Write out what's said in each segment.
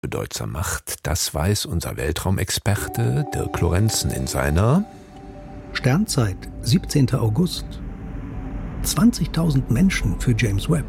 bedeutsam macht, das weiß unser Weltraumexperte Dirk Lorenzen in seiner Sternzeit, 17. August. 20.000 Menschen für James Webb.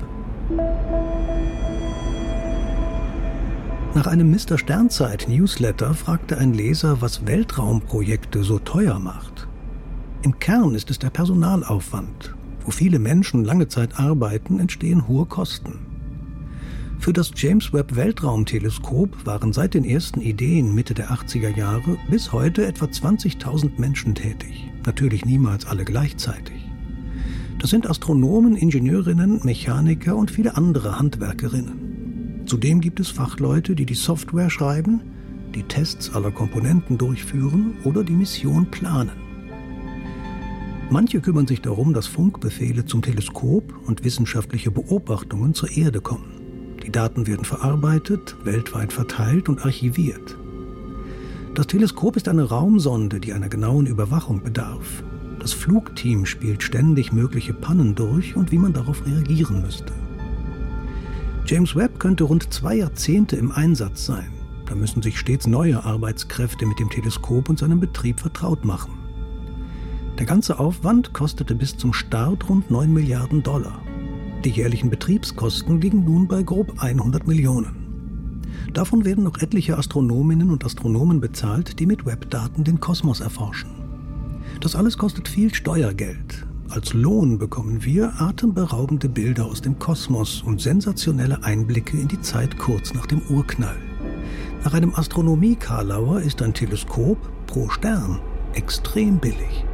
Nach einem Mr. Sternzeit-Newsletter fragte ein Leser, was Weltraumprojekte so teuer macht. Im Kern ist es der Personalaufwand. Wo viele Menschen lange Zeit arbeiten, entstehen hohe Kosten. Für das James Webb Weltraumteleskop waren seit den ersten Ideen Mitte der 80er Jahre bis heute etwa 20.000 Menschen tätig. Natürlich niemals alle gleichzeitig. Das sind Astronomen, Ingenieurinnen, Mechaniker und viele andere Handwerkerinnen. Zudem gibt es Fachleute, die die Software schreiben, die Tests aller Komponenten durchführen oder die Mission planen. Manche kümmern sich darum, dass Funkbefehle zum Teleskop und wissenschaftliche Beobachtungen zur Erde kommen. Die Daten werden verarbeitet, weltweit verteilt und archiviert. Das Teleskop ist eine Raumsonde, die einer genauen Überwachung bedarf. Das Flugteam spielt ständig mögliche Pannen durch und wie man darauf reagieren müsste. James Webb könnte rund 2 Jahrzehnte im Einsatz sein. Da müssen sich stets neue Arbeitskräfte mit dem Teleskop und seinem Betrieb vertraut machen. Der ganze Aufwand kostete bis zum Start rund $9 Milliarden. Die jährlichen Betriebskosten liegen nun bei grob 100 Millionen. Davon werden noch etliche Astronominnen und Astronomen bezahlt, die mit Webb-Daten den Kosmos erforschen. Das alles kostet viel Steuergeld. Als Lohn bekommen wir atemberaubende Bilder aus dem Kosmos und sensationelle Einblicke in die Zeit kurz nach dem Urknall. Nach einem Astronomie-Karlauer ist ein Teleskop pro Stern extrem billig.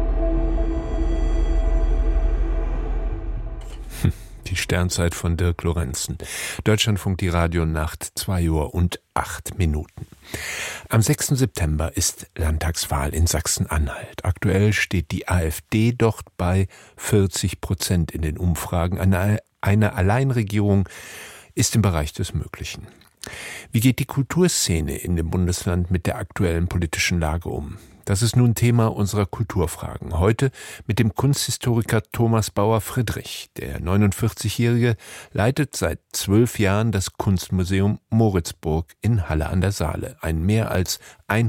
Die Sternzeit von Dirk Lorenzen. Deutschlandfunk, die Radionacht, 2:08 Uhr. Am 6. September ist Landtagswahl in Sachsen-Anhalt. Aktuell steht die AfD dort bei 40% in den Umfragen. Eine Alleinregierung ist im Bereich des Möglichen. Wie geht die Kulturszene in dem Bundesland mit der aktuellen politischen Lage um? Das ist nun Thema unserer Kulturfragen. Heute mit dem Kunsthistoriker Thomas Bauer-Friedrich. Der 49-Jährige leitet seit 12 Jahren das Kunstmuseum Moritzburg in Halle an der Saale. Ein mehr als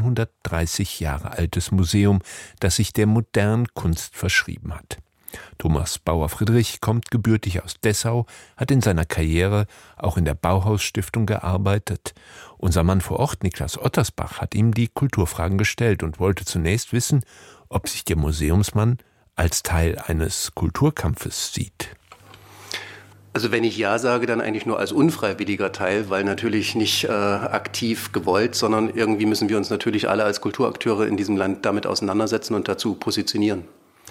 130 Jahre altes Museum, das sich der modernen Kunst verschrieben hat. Thomas Bauer-Friedrich kommt gebürtig aus Dessau, hat in seiner Karriere auch in der Bauhaus-Stiftung gearbeitet. Unser Mann vor Ort, Niklas Ottersbach, hat ihm die Kulturfragen gestellt und wollte zunächst wissen, ob sich der Museumsmann als Teil eines Kulturkampfes sieht. Also wenn ich Ja sage, dann eigentlich nur als unfreiwilliger Teil, weil natürlich nicht aktiv gewollt, sondern irgendwie müssen wir uns natürlich alle als Kulturakteure in diesem Land damit auseinandersetzen und dazu positionieren.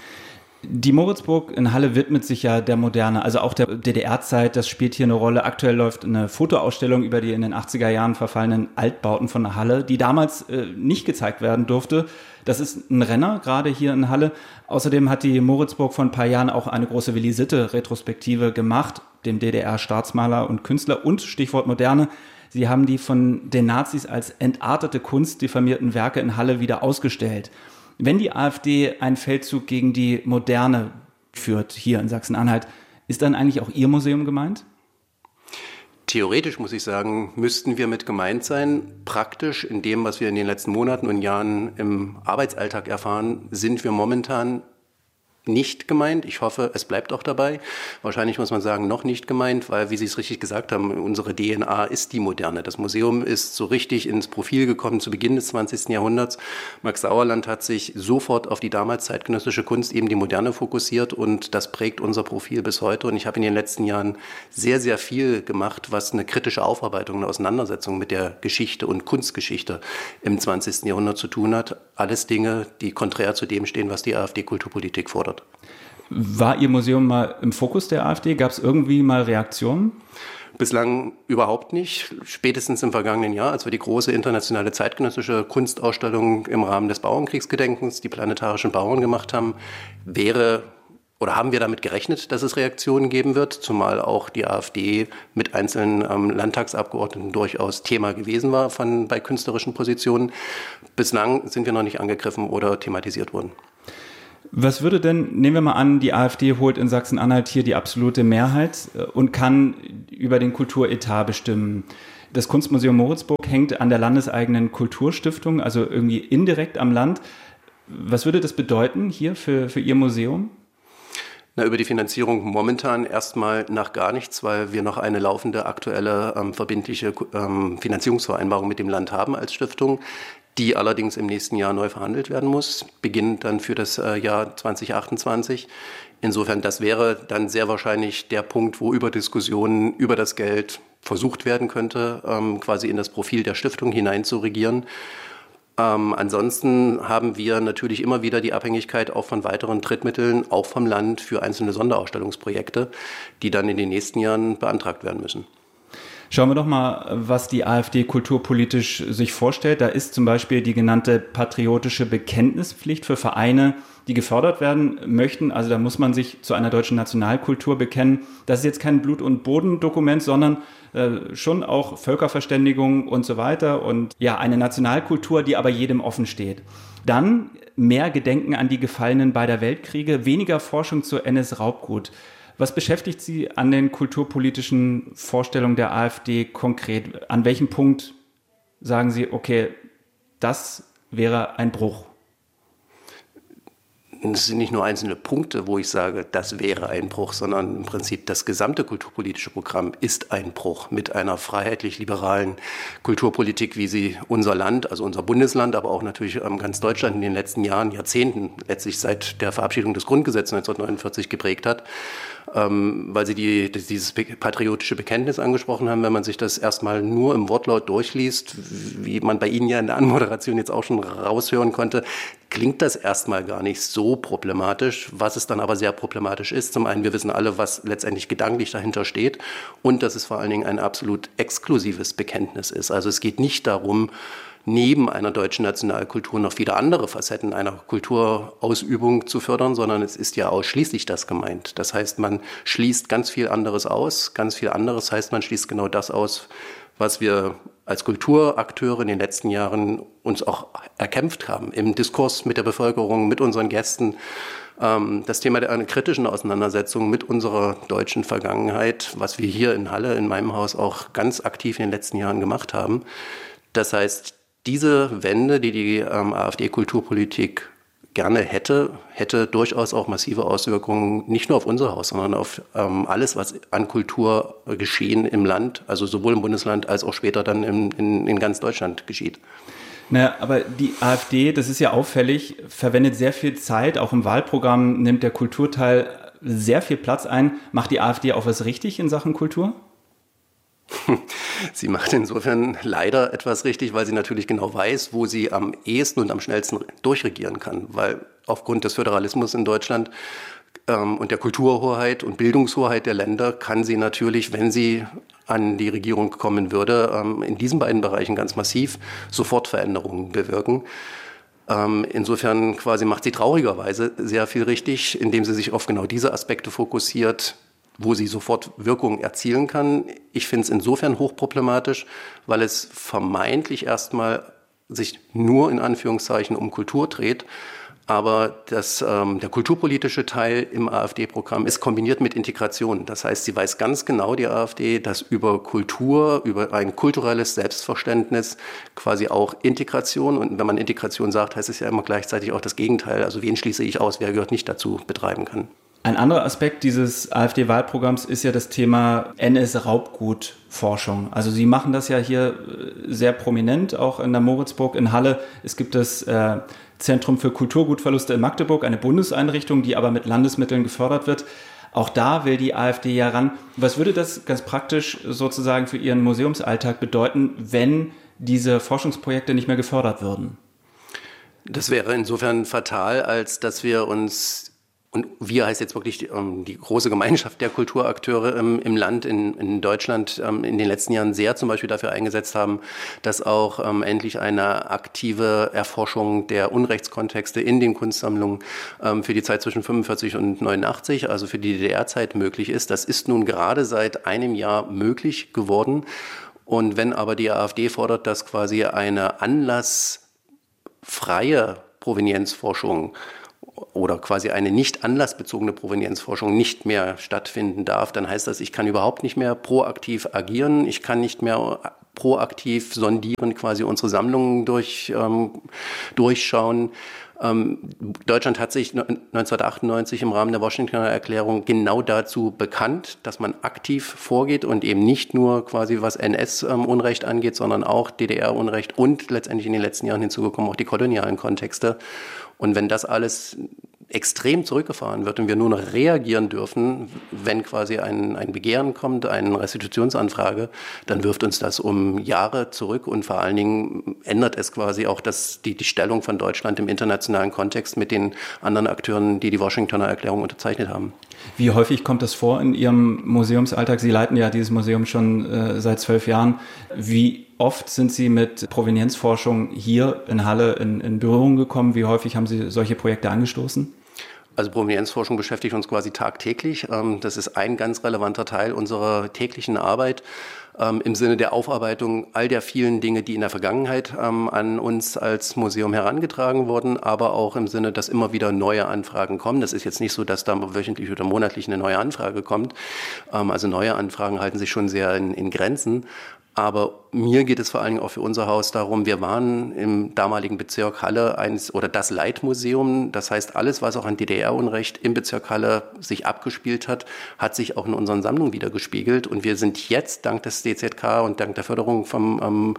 Die Moritzburg in Halle widmet sich ja der Moderne, also auch der DDR-Zeit, das spielt hier eine Rolle. Aktuell läuft eine Fotoausstellung über die in den 80er Jahren verfallenen Altbauten von Halle, die damals nicht gezeigt werden durfte. Das ist ein Renner, gerade hier in Halle. Außerdem hat die Moritzburg vor ein paar Jahren auch eine große Willy Sitte-Retrospektive gemacht, dem DDR-Staatsmaler und Künstler und Stichwort Moderne. Sie haben die von den Nazis als entartete Kunst diffamierten Werke in Halle wieder ausgestellt. Wenn die AfD einen Feldzug gegen die Moderne führt, hier in Sachsen-Anhalt, ist dann eigentlich auch Ihr Museum gemeint? Theoretisch, muss ich sagen, müssten wir mit gemeint sein. Praktisch, in dem, was wir in den letzten Monaten und Jahren im Arbeitsalltag erfahren, sind wir momentan nicht gemeint. Ich hoffe, es bleibt auch dabei. Wahrscheinlich muss man sagen, noch nicht gemeint, weil, wie Sie es richtig gesagt haben, unsere DNA ist die Moderne. Das Museum ist so richtig ins Profil gekommen zu Beginn des 20. Jahrhunderts. Max Sauerland hat sich sofort auf die damals zeitgenössische Kunst, eben die Moderne, fokussiert und das prägt unser Profil bis heute. Und ich habe in den letzten Jahren sehr, sehr viel gemacht, was eine kritische Aufarbeitung, eine Auseinandersetzung mit der Geschichte und Kunstgeschichte im 20. Jahrhundert zu tun hat. Alles Dinge, die konträr zu dem stehen, was die AfD-Kulturpolitik fordert. War Ihr Museum mal im Fokus der AfD? Gab es irgendwie mal Reaktionen? Bislang überhaupt nicht. Spätestens im vergangenen Jahr, als wir die große internationale zeitgenössische Kunstausstellung im Rahmen des Bauernkriegsgedenkens, die planetarischen Bauern, gemacht haben, haben wir damit gerechnet, dass es Reaktionen geben wird, zumal auch die AfD mit einzelnen Landtagsabgeordneten durchaus Thema gewesen war bei künstlerischen Positionen. Bislang sind wir noch nicht angegriffen oder thematisiert worden. Was würde denn, nehmen wir mal an, die AfD holt in Sachsen-Anhalt hier die absolute Mehrheit und kann über den Kulturetat bestimmen. Das Kunstmuseum Moritzburg hängt an der landeseigenen Kulturstiftung, also irgendwie indirekt am Land. Was würde das bedeuten hier für Ihr Museum? Über die Finanzierung momentan erstmal nach gar nichts, weil wir noch eine laufende aktuelle verbindliche Finanzierungsvereinbarung mit dem Land haben als Stiftung, die allerdings im nächsten Jahr neu verhandelt werden muss, beginnend dann für das Jahr 2028. Insofern, das wäre dann sehr wahrscheinlich der Punkt, wo über Diskussionen über das Geld versucht werden könnte, quasi in das Profil der Stiftung hinein zu regieren. Ansonsten haben wir natürlich immer wieder die Abhängigkeit auch von weiteren Drittmitteln, auch vom Land, für einzelne Sonderausstellungsprojekte, die dann in den nächsten Jahren beantragt werden müssen. Schauen wir doch mal, was die AfD kulturpolitisch sich vorstellt. Da ist zum Beispiel die genannte patriotische Bekenntnispflicht für Vereine, die gefördert werden möchten. Also da muss man sich zu einer deutschen Nationalkultur bekennen. Das ist jetzt kein Blut- und Bodendokument, sondern schon auch Völkerverständigung und so weiter. Und ja, eine Nationalkultur, die aber jedem offen steht. Dann mehr Gedenken an die Gefallenen beider Weltkriege, weniger Forschung zur NS-Raubgut. Was beschäftigt Sie an den kulturpolitischen Vorstellungen der AfD konkret? An welchem Punkt sagen Sie, okay, das wäre ein Bruch? Es sind nicht nur einzelne Punkte, wo ich sage, das wäre ein Bruch, sondern im Prinzip das gesamte kulturpolitische Programm ist ein Bruch mit einer freiheitlich-liberalen Kulturpolitik, wie sie unser Land, also unser Bundesland, aber auch natürlich ganz Deutschland in den letzten Jahren, Jahrzehnten, letztlich seit der Verabschiedung des Grundgesetzes 1949 geprägt hat. Weil Sie dieses patriotische Bekenntnis angesprochen haben, wenn man sich das erstmal nur im Wortlaut durchliest, wie man bei Ihnen ja in der Anmoderation jetzt auch schon raushören konnte, klingt das erstmal gar nicht so problematisch, was es dann aber sehr problematisch ist. Zum einen, wir wissen alle, was letztendlich gedanklich dahinter steht und dass es vor allen Dingen ein absolut exklusives Bekenntnis ist. Also es geht nicht darum, neben einer deutschen Nationalkultur noch viele andere Facetten einer Kulturausübung zu fördern, sondern es ist ja ausschließlich das gemeint. Das heißt, man schließt ganz viel anderes aus. Ganz viel anderes heißt, man schließt genau das aus, was wir als Kulturakteure in den letzten Jahren uns auch erkämpft haben. Im Diskurs mit der Bevölkerung, mit unseren Gästen. Das Thema der kritischen Auseinandersetzung mit unserer deutschen Vergangenheit, was wir hier in Halle, in meinem Haus, auch ganz aktiv in den letzten Jahren gemacht haben. Das heißt, diese Wende, die AfD-Kulturpolitik gerne hätte durchaus auch massive Auswirkungen, nicht nur auf unser Haus, sondern auf alles, was an Kulturgeschehen im Land, also sowohl im Bundesland als auch später dann in ganz Deutschland geschieht. Naja, aber die AfD, das ist ja auffällig, verwendet sehr viel Zeit, auch im Wahlprogramm nimmt der Kulturteil sehr viel Platz ein. Macht die AfD auch was richtig in Sachen Kultur? Sie macht insofern leider etwas richtig, weil sie natürlich genau weiß, wo sie am ehesten und am schnellsten durchregieren kann. Weil aufgrund des Föderalismus in Deutschland und der Kulturhoheit und Bildungshoheit der Länder kann sie natürlich, wenn sie an die Regierung kommen würde, in diesen beiden Bereichen ganz massiv sofort Veränderungen bewirken. Insofern quasi macht sie traurigerweise sehr viel richtig, indem sie sich auf genau diese Aspekte fokussiert, wo sie sofort Wirkung erzielen kann. Ich finde es insofern hochproblematisch, weil es vermeintlich erstmal sich nur in Anführungszeichen um Kultur dreht. Aber der kulturpolitische Teil im AfD-Programm ist kombiniert mit Integration. Das heißt, sie weiß ganz genau, die AfD, dass über Kultur, über ein kulturelles Selbstverständnis quasi auch Integration, und wenn man Integration sagt, heißt es ja immer gleichzeitig auch das Gegenteil. Also wen schließe ich aus, wer gehört nicht dazu, betreiben kann. Ein anderer Aspekt dieses AfD-Wahlprogramms ist ja das Thema NS-Raubgut-Forschung. Also Sie machen das ja hier sehr prominent, auch in der Moritzburg in Halle. Es gibt das Zentrum für Kulturgutverluste in Magdeburg, eine Bundeseinrichtung, die aber mit Landesmitteln gefördert wird. Auch da will die AfD ja ran. Was würde das ganz praktisch sozusagen für Ihren Museumsalltag bedeuten, wenn diese Forschungsprojekte nicht mehr gefördert würden? Das wäre insofern fatal, als dass wir uns, und wir heißt jetzt wirklich die große Gemeinschaft der Kulturakteure im Land, in Deutschland, in den letzten Jahren sehr zum Beispiel dafür eingesetzt haben, dass auch endlich eine aktive Erforschung der Unrechtskontexte in den Kunstsammlungen für die Zeit zwischen 45 und 89, also für die DDR-Zeit möglich ist. Das ist nun gerade seit einem Jahr möglich geworden. Und wenn aber die AfD fordert, dass quasi eine anlassfreie Provenienzforschung oder quasi eine nicht anlassbezogene Provenienzforschung nicht mehr stattfinden darf, dann heißt das, ich kann überhaupt nicht mehr proaktiv agieren, ich kann nicht mehr proaktiv sondieren, quasi unsere Sammlungen durchschauen. Deutschland hat sich 1998 im Rahmen der Washingtoner Erklärung genau dazu bekannt, dass man aktiv vorgeht und eben nicht nur quasi was NS-Unrecht angeht, sondern auch DDR-Unrecht und letztendlich in den letzten Jahren hinzugekommen auch die kolonialen Kontexte. Und wenn das alles extrem zurückgefahren wird und wir nur noch reagieren dürfen, wenn quasi ein Begehren kommt, eine Restitutionsanfrage, dann wirft uns das um Jahre zurück und vor allen Dingen ändert es quasi auch die Stellung von Deutschland im internationalen Kontext mit den anderen Akteuren, die die Washingtoner Erklärung unterzeichnet haben. Wie häufig kommt das vor in Ihrem Museumsalltag? Sie leiten ja dieses Museum schon seit 12 Jahren. Wie oft sind Sie mit Provenienzforschung hier in Halle in Berührung gekommen? Wie häufig haben Sie solche Projekte angestoßen? Also Provenienzforschung beschäftigt uns quasi tagtäglich. Das ist ein ganz relevanter Teil unserer täglichen Arbeit im Sinne der Aufarbeitung all der vielen Dinge, die in der Vergangenheit an uns als Museum herangetragen wurden, aber auch im Sinne, dass immer wieder neue Anfragen kommen. Das ist jetzt nicht so, dass da wöchentlich oder monatlich eine neue Anfrage kommt. Also neue Anfragen halten sich schon sehr in Grenzen. Aber mir geht es vor allen Dingen auch für unser Haus darum, wir waren im damaligen Bezirk Halle das Leitmuseum. Das heißt, alles, was auch an DDR-Unrecht im Bezirk Halle sich abgespielt hat, hat sich auch in unseren Sammlungen wiedergespiegelt. Und wir sind jetzt dank des DZK und dank der Förderung vom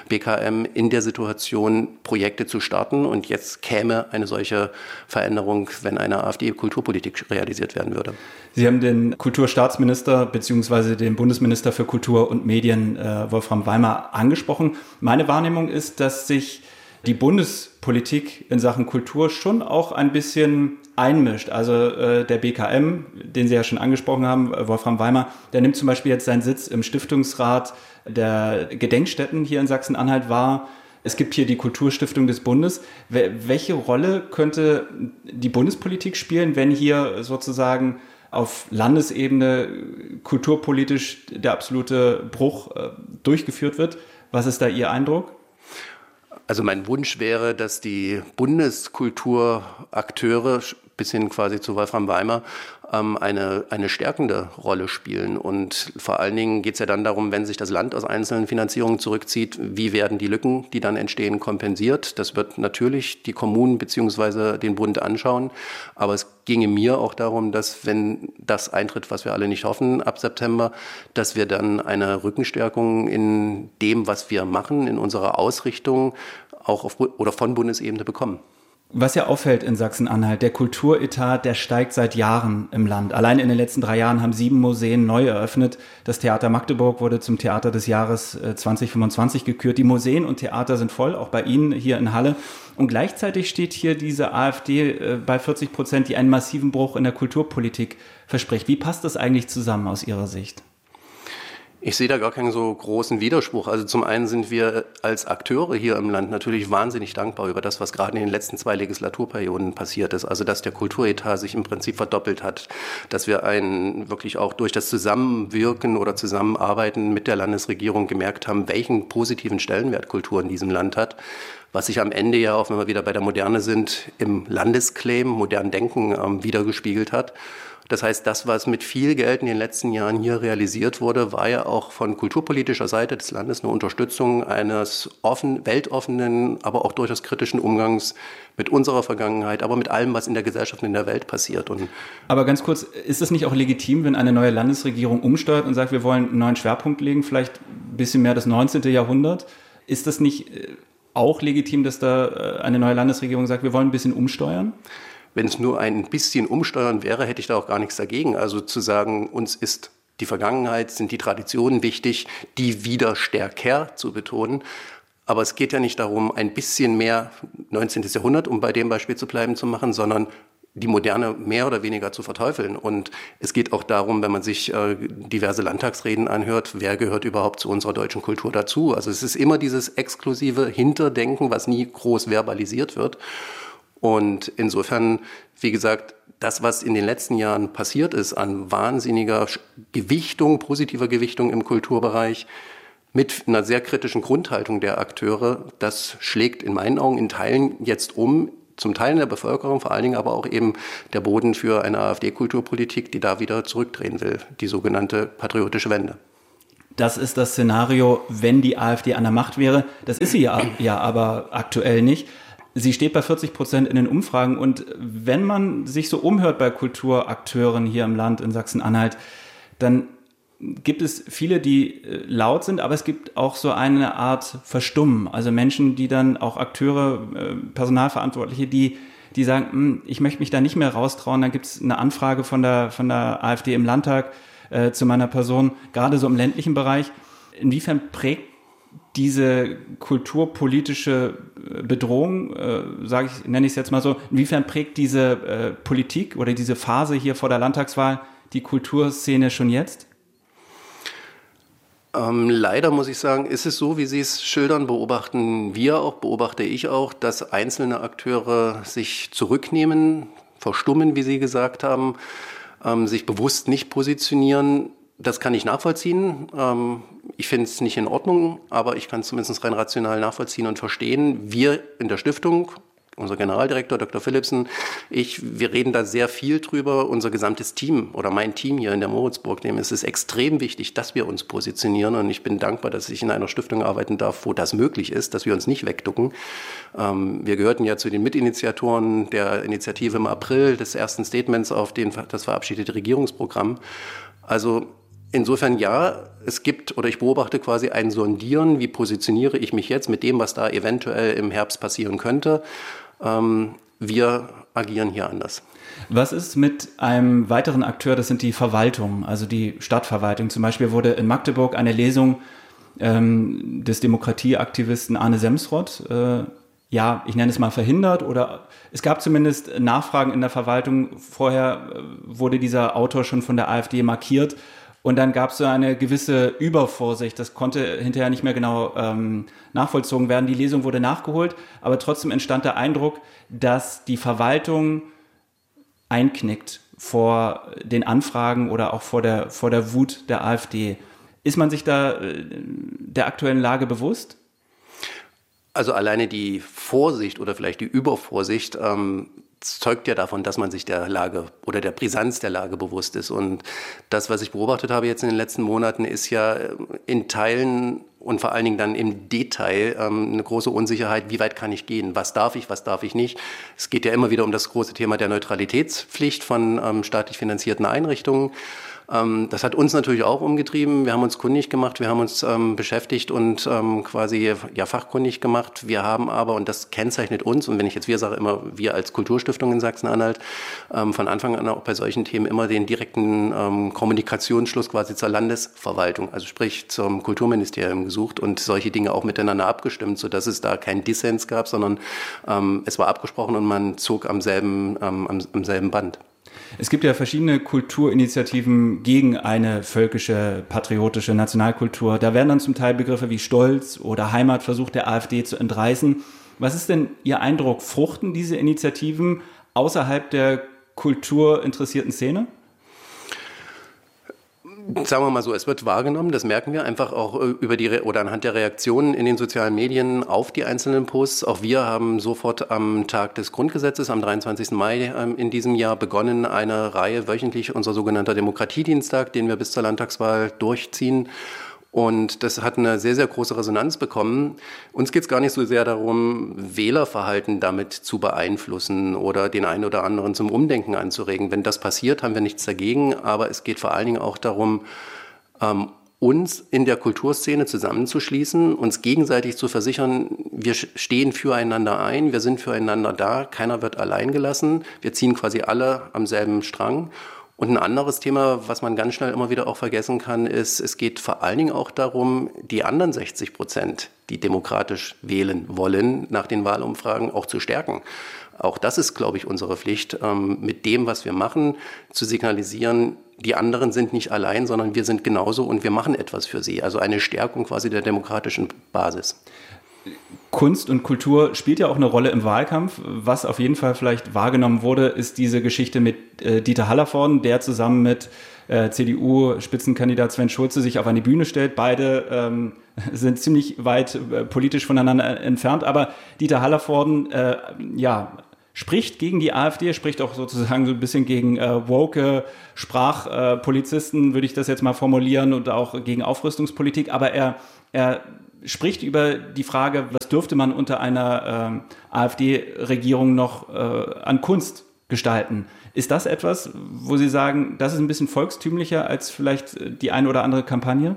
BKM in der Situation, Projekte zu starten. Und jetzt käme eine solche Veränderung, wenn eine AfD-Kulturpolitik realisiert werden würde. Sie haben den Kulturstaatsminister bzw. den Bundesminister für Kultur und Medien, Wolfram Weimer, angesprochen. Meine Wahrnehmung ist, dass sich die Bundespolitik in Sachen Kultur schon auch ein bisschen einmischt. Also der BKM, den Sie ja schon angesprochen haben, Wolfram Weimer, der nimmt zum Beispiel jetzt seinen Sitz im Stiftungsrat der Gedenkstätten hier in Sachsen-Anhalt wahr. Es gibt hier die Kulturstiftung des Bundes. Welche Rolle könnte die Bundespolitik spielen, wenn hier sozusagen auf Landesebene kulturpolitisch der absolute Bruch durchgeführt wird? Was ist da Ihr Eindruck? Also mein Wunsch wäre, dass die Bundeskulturakteure bis hin quasi zu Wolfram Weimer eine stärkende Rolle spielen. Und vor allen Dingen geht es ja dann darum, wenn sich das Land aus einzelnen Finanzierungen zurückzieht, wie werden die Lücken, die dann entstehen, kompensiert. Das wird natürlich die Kommunen bzw. den Bund anschauen. Aber es ginge mir auch darum, dass, wenn das eintritt, was wir alle nicht hoffen, ab September, dass wir dann eine Rückenstärkung in dem, was wir machen, in unserer Ausrichtung auch von Bundesebene bekommen. Was ja auffällt in Sachsen-Anhalt, der Kulturetat, der steigt seit Jahren im Land. Allein in den letzten 3 Jahren haben 7 Museen neu eröffnet. Das Theater Magdeburg wurde zum Theater des Jahres 2025 gekürt. Die Museen und Theater sind voll, auch bei Ihnen hier in Halle. Und gleichzeitig steht hier diese AfD bei 40%, die einen massiven Bruch in der Kulturpolitik verspricht. Wie passt das eigentlich zusammen aus Ihrer Sicht? Ich sehe da gar keinen so großen Widerspruch. Also zum einen sind wir als Akteure hier im Land natürlich wahnsinnig dankbar über das, was gerade in den letzten 2 Legislaturperioden passiert ist. Also dass der Kulturetat sich im Prinzip verdoppelt hat, dass wir wirklich auch durch das Zusammenwirken oder Zusammenarbeiten mit der Landesregierung gemerkt haben, welchen positiven Stellenwert Kultur in diesem Land hat. Was sich am Ende ja auch, wenn wir wieder bei der Moderne sind, im Landesclaim, modernen Denken wiedergespiegelt hat. Das heißt, das, was mit viel Geld in den letzten Jahren hier realisiert wurde, war ja auch von kulturpolitischer Seite des Landes eine Unterstützung eines weltoffenen, aber auch durchaus kritischen Umgangs mit unserer Vergangenheit, aber mit allem, was in der Gesellschaft und in der Welt passiert. Aber ganz kurz, ist es nicht auch legitim, wenn eine neue Landesregierung umsteuert und sagt, wir wollen einen neuen Schwerpunkt legen, vielleicht ein bisschen mehr das 19. Jahrhundert? Ist das nicht auch legitim, dass da eine neue Landesregierung sagt, wir wollen ein bisschen umsteuern? Wenn es nur ein bisschen umsteuern wäre, hätte ich da auch gar nichts dagegen. Also zu sagen, uns ist die Vergangenheit, sind die Traditionen wichtig, die wieder stärker zu betonen. Aber es geht ja nicht darum, ein bisschen mehr 19. Jahrhundert, um bei dem Beispiel zu bleiben, zu machen, sondern die Moderne mehr oder weniger zu verteufeln. Und es geht auch darum, wenn man sich diverse Landtagsreden anhört, wer gehört überhaupt zu unserer deutschen Kultur dazu? Also es ist immer dieses exklusive Hinterdenken, was nie groß verbalisiert wird. Und insofern, wie gesagt, das, was in den letzten Jahren passiert ist an wahnsinniger Gewichtung, positiver Gewichtung im Kulturbereich, mit einer sehr kritischen Grundhaltung der Akteure, das schlägt in meinen Augen in Teilen jetzt um, zum Teil in der Bevölkerung, vor allen Dingen aber auch eben der Boden für eine AfD-Kulturpolitik, die da wieder zurückdrehen will, die sogenannte patriotische Wende. Das ist das Szenario, wenn die AfD an der Macht wäre. Das ist sie ja aber aktuell nicht. Sie steht bei 40% in den Umfragen. Und wenn man sich so umhört bei Kulturakteuren hier im Land in Sachsen-Anhalt, dann gibt es viele, die laut sind, aber es gibt auch so eine Art Verstummen. Also Menschen, die dann auch Akteure, Personalverantwortliche, die sagen, ich möchte mich da nicht mehr raustrauen. Dann gibt es eine Anfrage von der AfD im Landtag zu meiner Person, gerade so im ländlichen Bereich. Inwiefern prägt diese kulturpolitische Bedrohung, nenne ich es jetzt mal so, inwiefern prägt diese Politik oder diese Phase hier vor der Landtagswahl die Kulturszene schon jetzt? Leider muss ich sagen, ist es so, wie Sie es schildern, beobachte ich auch, dass einzelne Akteure sich zurücknehmen, verstummen, wie Sie gesagt haben, sich bewusst nicht positionieren. Das kann ich nachvollziehen. Ich finde es nicht in Ordnung, aber ich kann es zumindest rein rational nachvollziehen und verstehen. Wir in der Stiftung, unser Generaldirektor Dr. Philipsen, wir reden da sehr viel drüber. Unser gesamtes Team oder mein Team hier in der Moritzburg, dem ist es extrem wichtig, dass wir uns positionieren. Und ich bin dankbar, dass ich in einer Stiftung arbeiten darf, wo das möglich ist, dass wir uns nicht wegducken. Wir gehörten ja zu den Mitinitiatoren der Initiative im April des ersten Statements auf das verabschiedete Regierungsprogramm. Also insofern ja, ich beobachte quasi ein Sondieren, wie positioniere ich mich jetzt mit dem, was da eventuell im Herbst passieren könnte. Wir agieren hier anders. Was ist mit einem weiteren Akteur, das sind die Verwaltungen, also die Stadtverwaltung. Zum Beispiel wurde in Magdeburg eine Lesung des Demokratieaktivisten Arne Semsrott, ich nenne es mal verhindert, oder es gab zumindest Nachfragen in der Verwaltung. Vorher wurde dieser Autor schon von der AfD markiert. Und dann gab es so eine gewisse Übervorsicht. Das konnte hinterher nicht mehr genau nachvollzogen werden. Die Lesung wurde nachgeholt, aber trotzdem entstand der Eindruck, dass die Verwaltung einknickt vor den Anfragen oder auch vor der Wut der AfD. Ist man sich da der aktuellen Lage bewusst? Also alleine die Vorsicht oder vielleicht die Übervorsicht zeugt ja davon, dass man sich der Lage oder der Brisanz der Lage bewusst ist. Und das, was ich beobachtet habe jetzt in den letzten Monaten, ist ja in Teilen und vor allen Dingen dann im Detail eine große Unsicherheit, wie weit kann ich gehen, was darf ich nicht. Es geht ja immer wieder um das große Thema der Neutralitätspflicht von staatlich finanzierten Einrichtungen. Das hat uns natürlich auch umgetrieben. Wir haben uns kundig gemacht, wir haben uns beschäftigt und fachkundig gemacht. Wir haben aber, und das kennzeichnet uns, und wenn ich jetzt wir sage, immer wir als Kulturstiftung in Sachsen-Anhalt, von Anfang an auch bei solchen Themen immer den direkten Kommunikationsschluss quasi zur Landesverwaltung, also sprich zum Kulturministerium gesucht und solche Dinge auch miteinander abgestimmt, sodass es da keinen Dissens gab, sondern es war abgesprochen und man zog am selben Band. Es gibt ja verschiedene Kulturinitiativen gegen eine völkische, patriotische Nationalkultur. Da werden dann zum Teil Begriffe wie Stolz oder Heimat versucht, der AfD zu entreißen. Was ist denn Ihr Eindruck? Fruchten diese Initiativen außerhalb der kulturinteressierten Szene? Sagen wir mal so, es wird wahrgenommen, das merken wir einfach auch anhand der Reaktionen in den sozialen Medien auf die einzelnen Posts. Auch wir haben sofort am Tag des Grundgesetzes, am 23. Mai in diesem Jahr begonnen, eine Reihe wöchentlich, unser sogenannter Demokratiedienstag, den wir bis zur Landtagswahl durchziehen. Und das hat eine sehr, sehr große Resonanz bekommen. Uns geht es gar nicht so sehr darum, Wählerverhalten damit zu beeinflussen oder den einen oder anderen zum Umdenken anzuregen. Wenn das passiert, haben wir nichts dagegen. Aber es geht vor allen Dingen auch darum, uns in der Kulturszene zusammenzuschließen, uns gegenseitig zu versichern, wir stehen füreinander ein, wir sind füreinander da, keiner wird allein gelassen. Wir ziehen quasi alle am selben Strang. Und ein anderes Thema, was man ganz schnell immer wieder auch vergessen kann, ist, es geht vor allen Dingen auch darum, die anderen 60%, die demokratisch wählen wollen, nach den Wahlumfragen auch zu stärken. Auch das ist, glaube ich, unsere Pflicht, mit dem, was wir machen, zu signalisieren, die anderen sind nicht allein, sondern wir sind genauso und wir machen etwas für sie. Also eine Stärkung quasi der demokratischen Basis. Kunst und Kultur spielt ja auch eine Rolle im Wahlkampf. Was auf jeden Fall vielleicht wahrgenommen wurde, ist diese Geschichte mit Dieter Hallervorden, der zusammen mit CDU-Spitzenkandidat Sven Schulze sich auf eine Bühne stellt. Beide sind ziemlich weit politisch voneinander entfernt, aber Dieter Hallervorden spricht gegen die AfD, spricht auch sozusagen so ein bisschen gegen woke Sprachpolizisten, würde ich das jetzt mal formulieren, und auch gegen Aufrüstungspolitik. Aber er spricht über die Frage, was dürfte man unter einer AfD-Regierung noch an Kunst gestalten. Ist das etwas, wo Sie sagen, das ist ein bisschen volkstümlicher als vielleicht die eine oder andere Kampagne?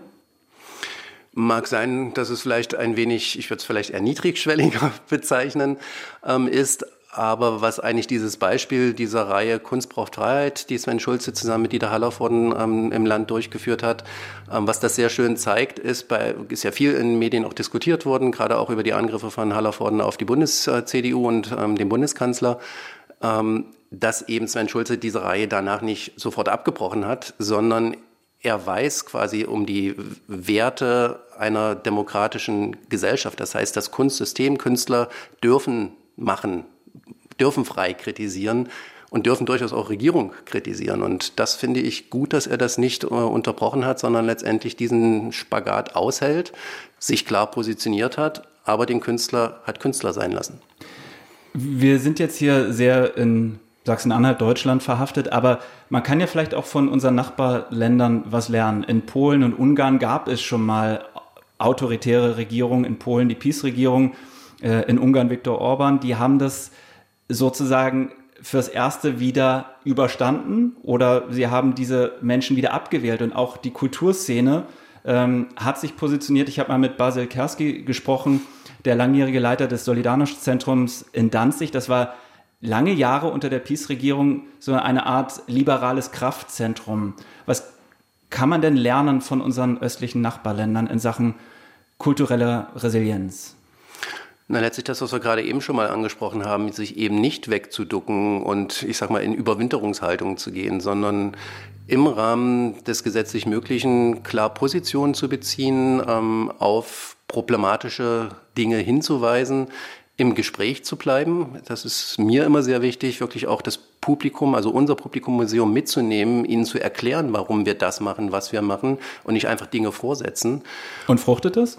Mag sein, dass es vielleicht ein wenig, ich würde es vielleicht eher niedrigschwelliger bezeichnen, ist. Aber was eigentlich dieses Beispiel dieser Reihe Kunst braucht Freiheit, die Sven Schulze zusammen mit Dieter Hallervorden im Land durchgeführt hat, was das sehr schön zeigt, ist ja viel in den Medien auch diskutiert worden, gerade auch über die Angriffe von Hallervorden auf die Bundes-CDU und den Bundeskanzler, dass eben Sven Schulze diese Reihe danach nicht sofort abgebrochen hat, sondern er weiß quasi um die Werte einer demokratischen Gesellschaft. Das heißt, das Kunstsystem, Künstler dürfen frei kritisieren und dürfen durchaus auch Regierung kritisieren. Und das finde ich gut, dass er das nicht unterbrochen hat, sondern letztendlich diesen Spagat aushält, sich klar positioniert hat, aber den Künstler hat Künstler sein lassen. Wir sind jetzt hier sehr in Sachsen-Anhalt, Deutschland verhaftet, aber man kann ja vielleicht auch von unseren Nachbarländern was lernen. In Polen und Ungarn gab es schon mal autoritäre Regierungen, in Polen die PiS-Regierung, in Ungarn Viktor Orban, die haben das sozusagen fürs Erste wieder überstanden oder sie haben diese Menschen wieder abgewählt und auch die Kulturszene hat sich positioniert. Ich habe mal mit Basil Kerski gesprochen, der langjährige Leiter des Solidarność-Zentrums in Danzig. Das war lange Jahre unter der PiS-Regierung so eine Art liberales Kraftzentrum. Was kann man denn lernen von unseren östlichen Nachbarländern in Sachen kultureller Resilienz? Na, letztlich das, was wir gerade eben schon mal angesprochen haben, sich eben nicht wegzuducken und ich sag mal in Überwinterungshaltung zu gehen, sondern im Rahmen des gesetzlich Möglichen klar Positionen zu beziehen, auf problematische Dinge hinzuweisen, im Gespräch zu bleiben. Das ist mir immer sehr wichtig, wirklich auch das Publikum, also unser Publikum-Museum mitzunehmen, ihnen zu erklären, warum wir das machen, was wir machen und nicht einfach Dinge vorsetzen. Und fruchtet das?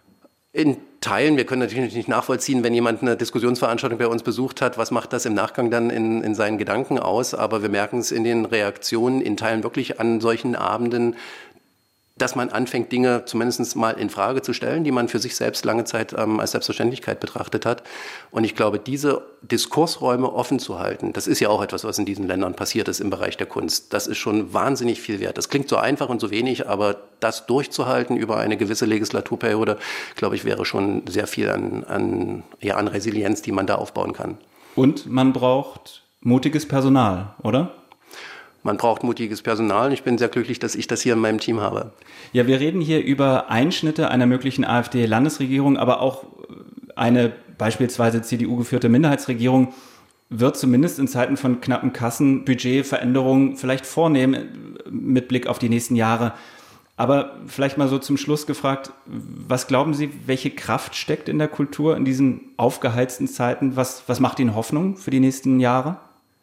In Teilen. Wir können natürlich nicht nachvollziehen, wenn jemand eine Diskussionsveranstaltung bei uns besucht hat, was macht das im Nachgang dann in seinen Gedanken aus. Aber wir merken es in den Reaktionen, in Teilen wirklich an solchen Abenden, dass man anfängt, Dinge zumindest mal in Frage zu stellen, die man für sich selbst lange Zeit als Selbstverständlichkeit betrachtet hat. Und ich glaube, diese Diskursräume offen zu halten, das ist ja auch etwas, was in diesen Ländern passiert ist im Bereich der Kunst. Das ist schon wahnsinnig viel wert. Das klingt so einfach und so wenig, aber das durchzuhalten über eine gewisse Legislaturperiode, glaube ich, wäre schon sehr viel an Resilienz, die man da aufbauen kann. Und man braucht mutiges Personal, oder? Man braucht mutiges Personal und ich bin sehr glücklich, dass ich das hier in meinem Team habe. Ja, wir reden hier über Einschnitte einer möglichen AfD-Landesregierung, aber auch eine beispielsweise CDU-geführte Minderheitsregierung wird zumindest in Zeiten von knappen Kassen Budgetveränderungen vielleicht vornehmen mit Blick auf die nächsten Jahre. Aber vielleicht mal so zum Schluss gefragt, was glauben Sie, welche Kraft steckt in der Kultur in diesen aufgeheizten Zeiten? Was macht Ihnen Hoffnung für die nächsten Jahre?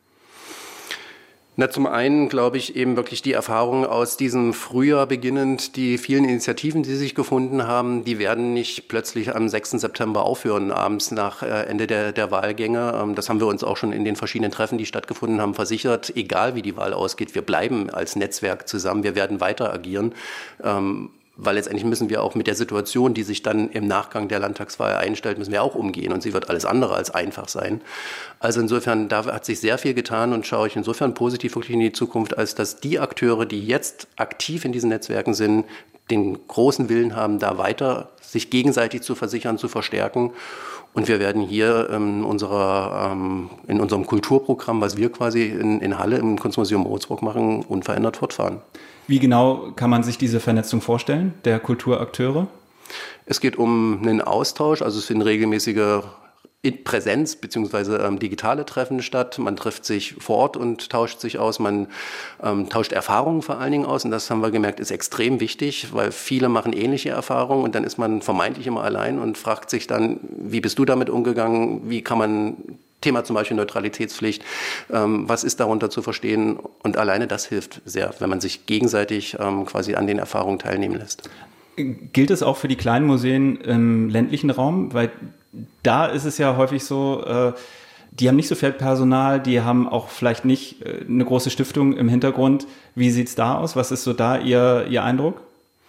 Na, zum einen glaube ich eben wirklich die Erfahrungen aus diesem Frühjahr beginnend, die vielen Initiativen, die sich gefunden haben, die werden nicht plötzlich am 6. September aufhören, abends nach Ende der Wahlgänge. Das haben wir uns auch schon in den verschiedenen Treffen, die stattgefunden haben, versichert. Egal wie die Wahl ausgeht, wir bleiben als Netzwerk zusammen, wir werden weiter agieren. Weil letztendlich müssen wir auch mit der Situation, die sich dann im Nachgang der Landtagswahl einstellt, müssen wir auch umgehen und sie wird alles andere als einfach sein. Also insofern, da hat sich sehr viel getan und schaue ich insofern positiv wirklich in die Zukunft, als dass die Akteure, die jetzt aktiv in diesen Netzwerken sind, den großen Willen haben, da weiter sich gegenseitig zu versichern, zu verstärken. Und wir werden hier in unserem Kulturprogramm, was wir quasi in Halle im Kunstmuseum Moritzburg machen, unverändert fortfahren. Wie genau kann man sich diese Vernetzung vorstellen, der Kulturakteure? Es geht um einen Austausch, also es finden regelmäßige Präsenz- bzw. digitale Treffen statt. Man trifft sich vor Ort und tauscht sich aus. Man tauscht Erfahrungen vor allen Dingen aus. Und das haben wir gemerkt, ist extrem wichtig, weil viele machen ähnliche Erfahrungen. Und dann ist man vermeintlich immer allein und fragt sich dann, wie bist du damit umgegangen? Wie kann man, Thema zum Beispiel Neutralitätspflicht, was ist darunter zu verstehen? Und alleine das hilft sehr, wenn man sich gegenseitig quasi an den Erfahrungen teilnehmen lässt. Gilt es auch für die kleinen Museen im ländlichen Raum? Weil da ist es ja häufig so, Die haben nicht so viel Personal, die haben auch vielleicht nicht eine große Stiftung im Hintergrund. Wie sieht's da aus? Was ist so da Ihr Eindruck?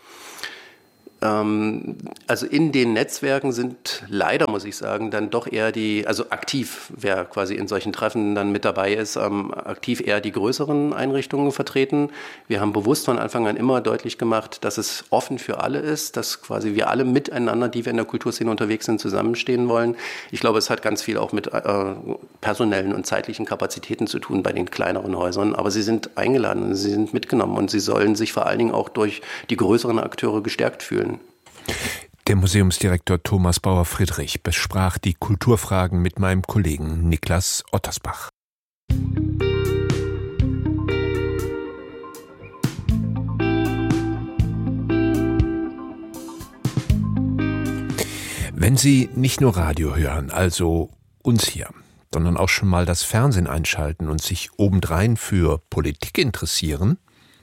Also in den Netzwerken sind leider, muss ich sagen, dann doch eher also aktiv, wer quasi in solchen Treffen dann mit dabei ist, aktiv eher die größeren Einrichtungen vertreten. Wir haben bewusst von Anfang an immer deutlich gemacht, dass es offen für alle ist, dass quasi wir alle miteinander, die wir in der Kulturszene unterwegs sind, zusammenstehen wollen. Ich glaube, es hat ganz viel auch mit personellen und zeitlichen Kapazitäten zu tun bei den kleineren Häusern, aber sie sind eingeladen und sie sind mitgenommen und sie sollen sich vor allen Dingen auch durch die größeren Akteure gestärkt fühlen. Der Museumsdirektor Thomas Bauer-Friedrich besprach die Kulturfragen mit meinem Kollegen Niklas Ottersbach. Wenn Sie nicht nur Radio hören, also uns hier, sondern auch schon mal das Fernsehen einschalten und sich obendrein für Politik interessieren,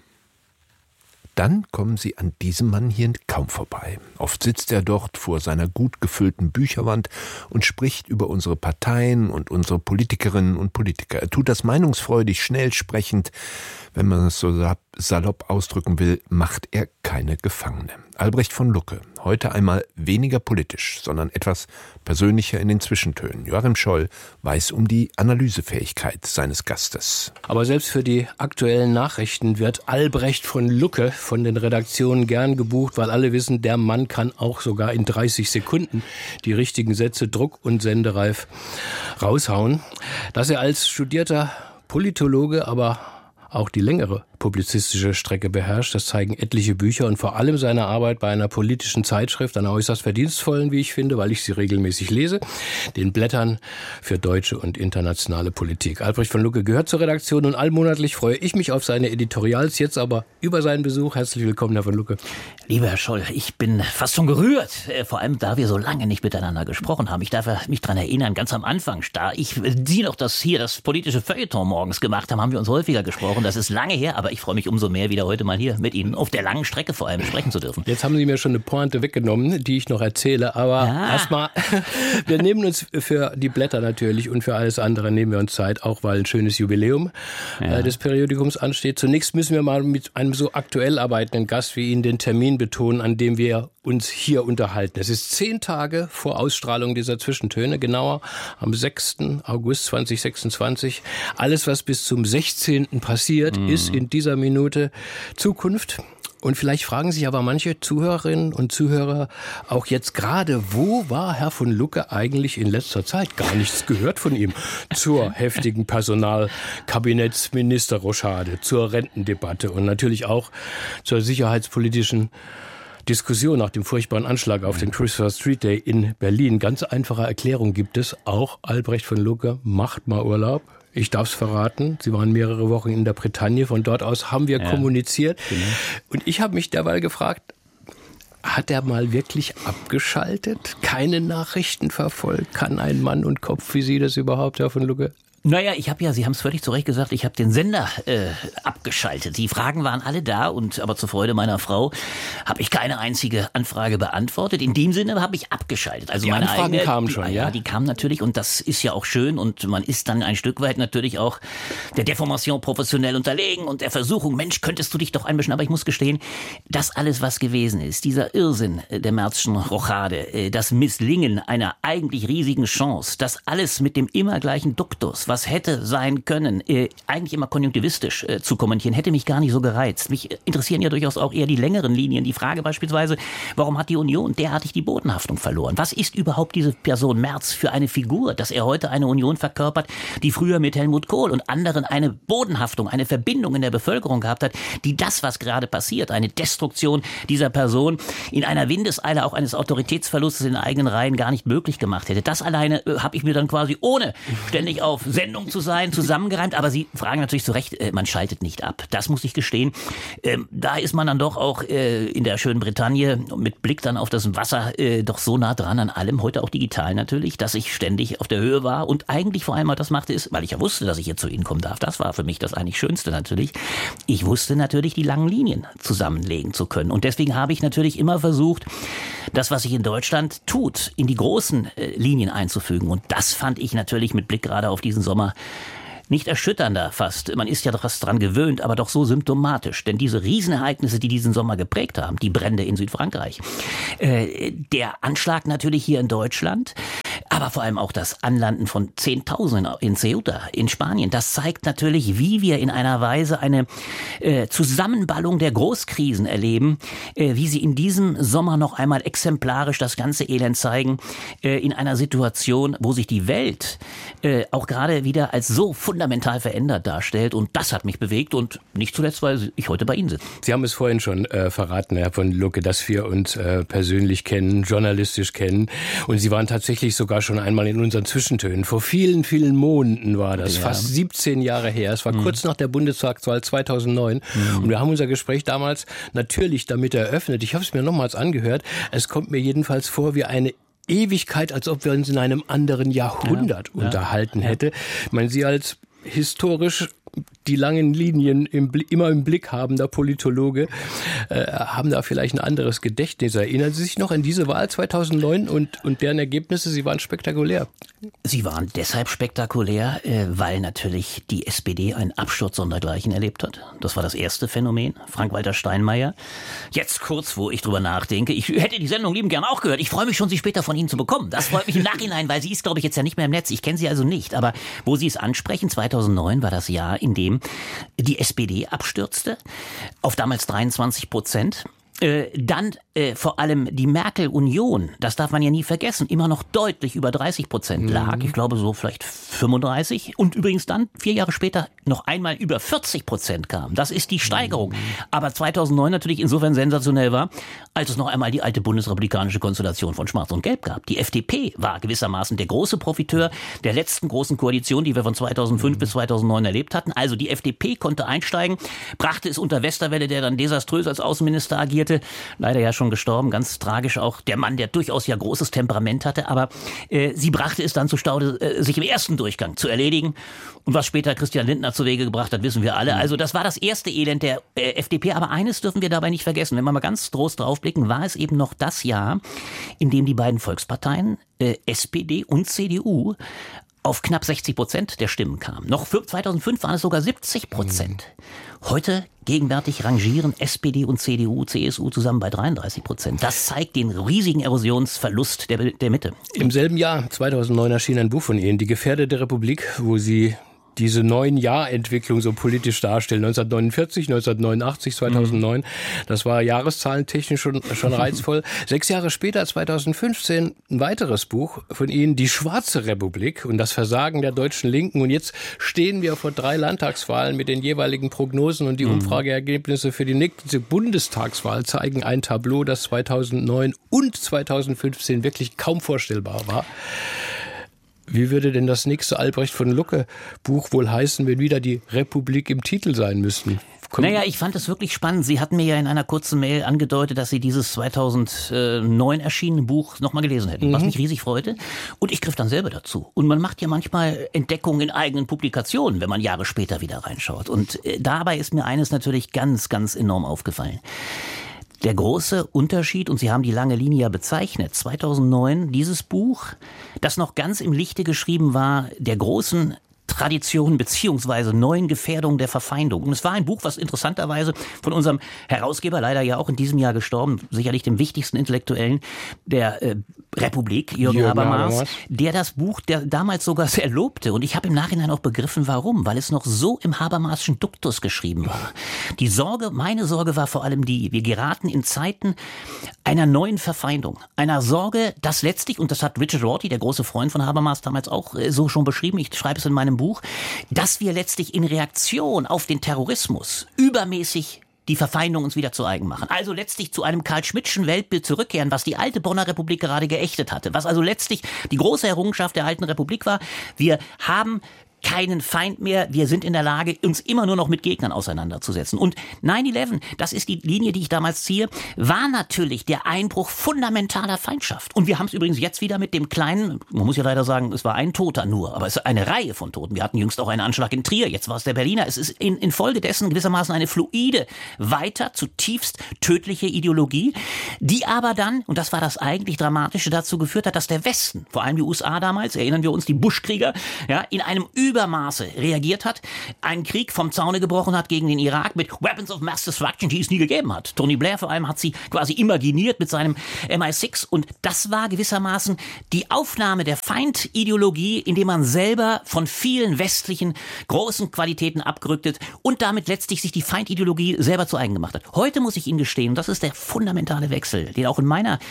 dann kommen Sie an diesem Mann hier kaum vorbei. Oft sitzt er dort vor seiner gut gefüllten Bücherwand und spricht über unsere Parteien und unsere Politikerinnen und Politiker. Er tut das meinungsfreudig, schnell sprechend. Wenn man es so salopp ausdrücken will, macht er keine Gefangene. Albrecht von Lucke, heute einmal weniger politisch, sondern etwas persönlicher in den Zwischentönen. Joachim Scholl weiß um die Analysefähigkeit seines Gastes. Aber selbst für die aktuellen Nachrichten wird Albrecht von Lucke von den Redaktionen gern gebucht, weil alle wissen, der Mann kann auch sogar in 30 Sekunden die richtigen Sätze druck- und sendereif raushauen. Dass er als studierter Politologe aber auch die längere publizistische Strecke beherrscht, das zeigen etliche Bücher und vor allem seine Arbeit bei einer politischen Zeitschrift, einer äußerst verdienstvollen, wie ich finde, weil ich sie regelmäßig lese, den Blättern für deutsche und internationale Politik. Albrecht von Lucke gehört zur Redaktion und allmonatlich freue ich mich auf seine Editorials, jetzt aber über seinen Besuch. Herzlich willkommen, Herr von Lucke. Lieber Herr Scholl, ich bin fast schon gerührt, vor allem da wir so lange nicht miteinander gesprochen haben. Ich darf mich daran erinnern, ganz am Anfang, da Sie noch das politische Feuilleton morgens gemacht haben wir uns häufiger gesprochen. Das ist lange her, aber ich freue mich umso mehr, wieder heute mal hier mit Ihnen auf der langen Strecke vor allem sprechen zu dürfen. Jetzt haben Sie mir schon eine Pointe weggenommen, die ich noch erzähle, aber erstmal, wir nehmen uns für die Blätter natürlich und für alles andere nehmen wir uns Zeit, auch weil ein schönes Jubiläum des Periodikums ansteht. Zunächst müssen wir mal mit einem so aktuell arbeitenden Gast wie Ihnen den Termin betonen, an dem wir uns hier unterhalten. Es ist 10 Tage vor Ausstrahlung dieser Zwischentöne, genauer am 6. August 2026. Alles, was bis zum 16. passiert, ist in dieser Minute Zukunft. Und vielleicht fragen sich aber manche Zuhörerinnen und Zuhörer auch jetzt gerade, wo war Herr von Lucke eigentlich in letzter Zeit? Gar nichts gehört von ihm zur heftigen Personalkabinettsministerrochade, zur Rentendebatte und natürlich auch zur sicherheitspolitischen Diskussion nach dem furchtbaren Anschlag auf den Christopher Street Day in Berlin. Ganz einfache Erklärung gibt es. Auch Albrecht von Lucke macht mal Urlaub. Ich darf es verraten. Sie waren mehrere Wochen in der Bretagne. Von dort aus haben wir kommuniziert. Genau. Und ich habe mich derweil gefragt, hat er mal wirklich abgeschaltet? Keine Nachrichten verfolgt? Kann ein Mann und Kopf wie Sie das überhaupt, Herr von Lucke? Naja, Sie haben es völlig zu Recht gesagt, ich habe den Sender abgeschaltet. Die Fragen waren alle da aber zur Freude meiner Frau habe ich keine einzige Anfrage beantwortet. In dem Sinne habe ich abgeschaltet. Also die meine Anfragen eigene, kamen schon, ja? Ja, die kamen natürlich und das ist ja auch schön und man ist dann ein Stück weit natürlich auch der Deformation professionell unterlegen und der Versuchung, Mensch, könntest du dich doch einmischen. Aber ich muss gestehen, das alles, was gewesen ist, dieser Irrsinn der Märzschen Rochade, das Misslingen einer eigentlich riesigen Chance, das alles mit dem immer gleichen Duktus, was hätte sein können, eigentlich immer konjunktivistisch zu kommentieren, hätte mich gar nicht so gereizt. Mich interessieren ja durchaus auch eher die längeren Linien. Die Frage beispielsweise, warum hat die Union derartig die Bodenhaftung verloren? Was ist überhaupt diese Person Merz für eine Figur, dass er heute eine Union verkörpert, die früher mit Helmut Kohl und anderen eine Bodenhaftung, eine Verbindung in der Bevölkerung gehabt hat, die das, was gerade passiert, eine Destruktion dieser Person in einer Windeseile auch eines Autoritätsverlustes in eigenen Reihen gar nicht möglich gemacht hätte. Das alleine habe ich mir dann quasi ohne ständig auf Sendung zu sein, zusammengereimt. Aber Sie fragen natürlich zu Recht, man schaltet nicht ab. Das muss ich gestehen. Da ist man dann doch auch in der schönen Bretagne mit Blick dann auf das Wasser doch so nah dran an allem, heute auch digital natürlich, dass ich ständig auf der Höhe war und eigentlich vor allem mal das machte ist, weil ich ja wusste, dass ich hier zu Ihnen kommen darf. Das war für mich das eigentlich Schönste natürlich. Ich wusste natürlich, die langen Linien zusammenlegen zu können. Und deswegen habe ich natürlich immer versucht, das, was sich in Deutschland tut, in die großen Linien einzufügen. Und das fand ich natürlich mit Blick gerade auf diesen Sommer nicht erschütternder fast. Man ist ja doch was dran gewöhnt, aber doch so symptomatisch. Denn diese Riesenereignisse, die diesen Sommer geprägt haben, die Brände in Südfrankreich, der Anschlag natürlich hier in Deutschland, aber vor allem auch das Anlanden von Zehntausenden in Ceuta, in Spanien, das zeigt natürlich, wie wir in einer Weise eine Zusammenballung der Großkrisen erleben, wie sie in diesem Sommer noch einmal exemplarisch das ganze Elend zeigen, in einer Situation, wo sich die Welt auch gerade wieder als so fundamental verändert darstellt. Und das hat mich bewegt und nicht zuletzt, weil ich heute bei Ihnen sitze. Sie haben es vorhin schon verraten, Herr von Lucke, dass wir uns persönlich kennen, journalistisch kennen. Und Sie waren tatsächlich sogar schon einmal in unseren Zwischentönen. Vor vielen, vielen Monaten war das, fast 17 Jahre her. Es war kurz nach der Bundestagswahl 2009. Und wir haben unser Gespräch damals natürlich damit eröffnet. Ich habe es mir nochmals angehört. Es kommt mir jedenfalls vor wie eine Ewigkeit, als ob wir uns in einem anderen Jahrhundert unterhalten hätte. Ich meine, Sie als historisch die langen Linien immer im Blick habender Politologe haben da vielleicht ein anderes Gedächtnis. Erinnern Sie sich noch an diese Wahl 2009 und deren Ergebnisse? Sie waren spektakulär. Sie waren deshalb spektakulär, weil natürlich die SPD einen Absturz sondergleichen erlebt hat. Das war das erste Phänomen. Frank-Walter Steinmeier. Jetzt kurz, wo ich drüber nachdenke. Ich hätte die Sendung liebend gern auch gehört. Ich freue mich schon, sie später von Ihnen zu bekommen. Das freut mich im Nachhinein, weil sie ist, glaube ich, jetzt ja nicht mehr im Netz. Ich kenne sie also nicht. Aber wo Sie es ansprechen, 2009 war das Jahr, in dem die SPD abstürzte auf damals 23%. Dann vor allem die Merkel-Union, das darf man ja nie vergessen, immer noch deutlich über 30% lag. Ich glaube so vielleicht 35. Und übrigens dann 4 Jahre später noch einmal über 40% kam. Das ist die Steigerung. Aber 2009 natürlich insofern sensationell war, als es noch einmal die alte bundesrepublikanische Konstellation von Schwarz und Gelb gab. Die FDP war gewissermaßen der große Profiteur der letzten großen Koalition, die wir von 2005 bis 2009 erlebt hatten. Also die FDP konnte einsteigen, brachte es unter Westerwelle, der dann desaströs als Außenminister agierte, leider ja schon gestorben, ganz tragisch auch, der Mann, der durchaus ja großes Temperament hatte, aber sie brachte es dann zustande, sich im ersten Durchgang zu erledigen. Und was später Christian Lindner zu Wege gebracht hat, wissen wir alle. Also das war das erste Elend der FDP, aber eines dürfen wir dabei nicht vergessen. Wenn wir mal ganz groß draufblicken, war es eben noch das Jahr, in dem die beiden Volksparteien, SPD und CDU, auf knapp 60% der Stimmen kamen. Noch 2005 waren es sogar 70%. Heute gegenwärtig rangieren SPD und CDU, CSU zusammen bei 33%. Das zeigt den riesigen Erosionsverlust der Mitte. Im selben Jahr, 2009, erschien ein Buch von Ihnen, Die gefährdete Republik, wo Sie diese 9-Jahr-Entwicklung so politisch darstellen. 1949, 1989, 2009. Das war jahreszahlentechnisch schon reizvoll. 6 Jahre später, 2015, ein weiteres Buch von Ihnen, Die Schwarze Republik und das Versagen der deutschen Linken. Und jetzt stehen wir vor 3 Landtagswahlen mit den jeweiligen Prognosen und die Umfrageergebnisse für die nächste Bundestagswahl zeigen ein Tableau, das 2009 und 2015 wirklich kaum vorstellbar war. Wie würde denn das nächste Albrecht von Lucke Buch wohl heißen, wenn wieder die Republik im Titel sein müssten? Naja, ich fand es wirklich spannend. Sie hatten mir ja in einer kurzen Mail angedeutet, dass Sie dieses 2009 erschienene Buch nochmal gelesen hätten, was mich riesig freute. Und ich griff dann selber dazu. Und man macht ja manchmal Entdeckungen in eigenen Publikationen, wenn man Jahre später wieder reinschaut. Und dabei ist mir eines natürlich ganz, ganz enorm aufgefallen. Der große Unterschied, und Sie haben die lange Linie ja bezeichnet, 2009, dieses Buch, das noch ganz im Lichte geschrieben war, der großen Tradition beziehungsweise neuen Gefährdungen der Verfeindung. Und es war ein Buch, was interessanterweise von unserem Herausgeber, leider ja auch in diesem Jahr gestorben, sicherlich dem wichtigsten Intellektuellen der Republik, Jürgen Habermas, der das Buch damals sogar sehr lobte. Und ich habe im Nachhinein auch begriffen, warum. Weil es noch so im Habermasschen Duktus geschrieben war. Die Sorge, meine Sorge war vor allem die, wir geraten in Zeiten einer neuen Verfeindung. Einer Sorge, dass letztlich, und das hat Richard Rorty, der große Freund von Habermas, damals auch so schon beschrieben, ich schreibe es in meinem Buch, dass wir letztlich in Reaktion auf den Terrorismus übermäßig die Verfeindung uns wieder zu eigen machen. Also letztlich zu einem Karl-Schmittschen Weltbild zurückkehren, was die alte Bonner Republik gerade geächtet hatte. Was also letztlich die große Errungenschaft der alten Republik war. Wir haben keinen Feind mehr. Wir sind in der Lage, uns immer nur noch mit Gegnern auseinanderzusetzen. Und 9/11, das ist die Linie, die ich damals ziehe, war natürlich der Einbruch fundamentaler Feindschaft. Und wir haben es übrigens jetzt wieder mit dem kleinen, man muss ja leider sagen, es war ein Toter nur, aber es ist eine Reihe von Toten. Wir hatten jüngst auch einen Anschlag in Trier, jetzt war es der Berliner. Es ist infolgedessen gewissermaßen eine fluide, weiter zutiefst tödliche Ideologie, die aber dann, und das war das eigentlich Dramatische, dazu geführt hat, dass der Westen, vor allem die USA damals, erinnern wir uns, die Bush-Krieger, ja, in einem Übermaße reagiert hat, einen Krieg vom Zaune gebrochen hat gegen den Irak mit Weapons of Mass Destruction, die es nie gegeben hat. Tony Blair vor allem hat sie quasi imaginiert mit seinem MI6 und das war gewissermaßen die Aufnahme der Feindideologie, indem man selber von vielen westlichen großen Qualitäten abgerückt und damit letztlich sich die Feindideologie selber zu eigen gemacht hat. Heute muss ich Ihnen gestehen, das ist der fundamentale Wechsel, den auch in meiner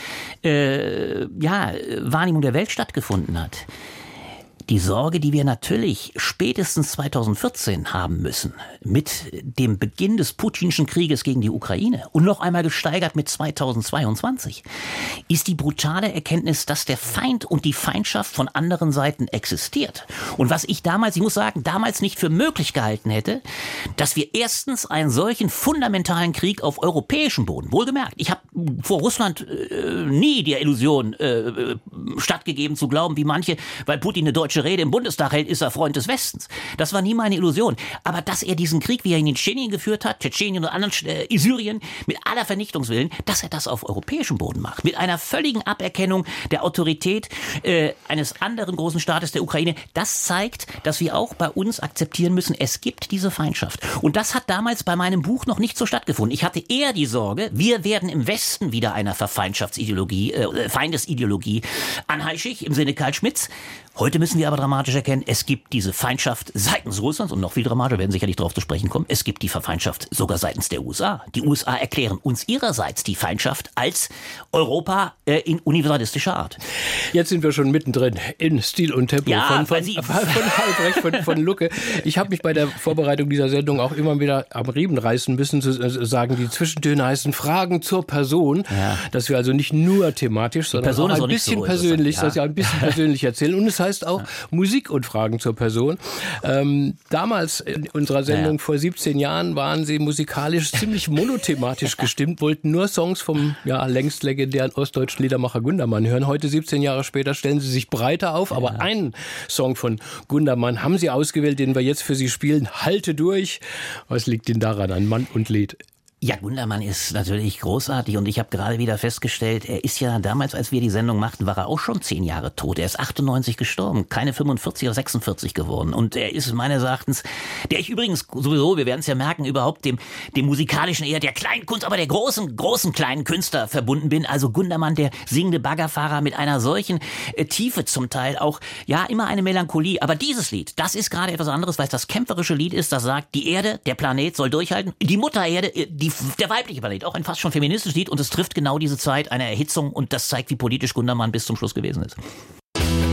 Wahrnehmung der Welt stattgefunden hat. Die Sorge, die wir natürlich spätestens 2014 haben müssen, mit dem Beginn des Putinschen Krieges gegen die Ukraine und noch einmal gesteigert mit 2022, ist die brutale Erkenntnis, dass der Feind und die Feindschaft von anderen Seiten existiert. Und was ich muss sagen, damals nicht für möglich gehalten hätte, dass wir erstens einen solchen fundamentalen Krieg auf europäischem Boden, wohlgemerkt, ich habe vor Russland nie die Illusion stattgegeben zu glauben, wie manche, weil Putin eine deutsche Rede im Bundestag hält, ist er Freund des Westens. Das war nie meine Illusion. Aber dass er diesen Krieg, wie er ihn in Tschetschenien geführt hat, Tschetschenien und anderen Syrien, mit aller Vernichtungswillen, dass er das auf europäischem Boden macht. Mit einer völligen Aberkennung der Autorität eines anderen großen Staates, der Ukraine. Das zeigt, dass wir auch bei uns akzeptieren müssen, es gibt diese Feindschaft. Und das hat damals bei meinem Buch noch nicht so stattgefunden. Ich hatte eher die Sorge, wir werden im Westen wieder einer Feindesideologie anheischig, im Sinne Karl Schmitts. Heute müssen wir aber dramatisch erkennen, es gibt diese Feindschaft seitens Russlands und noch viel dramatischer, werden sicherlich darauf zu sprechen kommen, es gibt die Feindschaft sogar seitens der USA. Die USA erklären uns ihrerseits die Feindschaft als Europa in universalistischer Art. Jetzt sind wir schon mittendrin in Stil und Tempo von Albrecht, von Lucke. Ich habe mich bei der Vorbereitung dieser Sendung auch immer wieder am Riemen reißen müssen, zu sagen, die Zwischentöne heißen Fragen zur Person, dass wir also nicht nur thematisch, sondern auch ein bisschen persönlich, dass wir ein bisschen persönlich erzählen. Und es heißt auch Musik und Fragen zur Person. Damals in unserer Sendung vor 17 Jahren waren Sie musikalisch ziemlich monothematisch gestimmt, wollten nur Songs vom längst legendären ostdeutschen Liedermacher Gundermann hören. Heute, 17 Jahre später, stellen Sie sich breiter auf, aber einen Song von Gundermann haben Sie ausgewählt, den wir jetzt für Sie spielen. Halte durch. Was liegt Ihnen daran an Mann und Lied? Ja, Gundermann ist natürlich großartig und ich habe gerade wieder festgestellt, er ist ja damals, als wir die Sendung machten, war er auch schon 10 Jahre tot. Er ist 98 gestorben, keine 45 oder 46 geworden und er ist meines Erachtens, der ich übrigens sowieso, wir werden es ja merken, überhaupt dem musikalischen, eher der kleinen Kunst, aber der großen kleinen Künstler verbunden bin. Also Gundermann, der singende Baggerfahrer mit einer solchen Tiefe zum Teil auch, immer eine Melancholie. Aber dieses Lied, das ist gerade etwas anderes, weil es das kämpferische Lied ist, das sagt, die Erde, der Planet soll durchhalten, die Mutter Erde, der weibliche Planet, auch ein fast schon feministisches Lied und es trifft genau diese Zeit einer Erhitzung und das zeigt, wie politisch Gundermann bis zum Schluss gewesen ist.